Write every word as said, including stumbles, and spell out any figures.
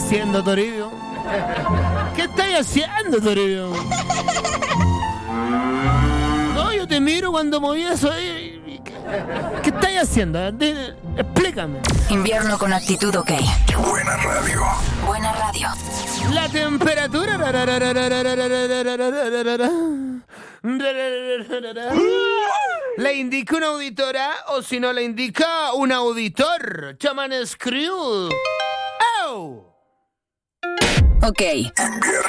haciendo, Toribio? ¿Qué estáis haciendo, Toribio? No, yo te miro cuando moví eso. ¿Qué, qué estáis haciendo? De, explícame. Invierno con actitud, ok. Buena radio. Buena radio. La temperatura la indica una auditora, o si no la indica un auditor. Chaman Screw. ¡Oh! Ok.